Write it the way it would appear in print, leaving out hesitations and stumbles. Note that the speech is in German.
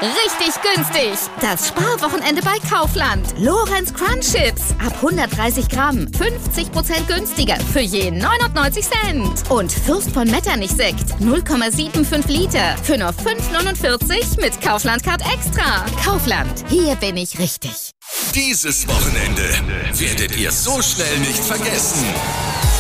Richtig günstig. Das Sparwochenende bei Kaufland. Lorenz Crunch Chips. Ab 130 Gramm. 50% günstiger. Für je 99 Cent. Und Fürst von Metternich Sekt. 0,75 Liter. Für nur 5,49 mit Kaufland Card Extra. Kaufland. Hier bin ich richtig. Dieses Wochenende werdet ihr so schnell nicht vergessen.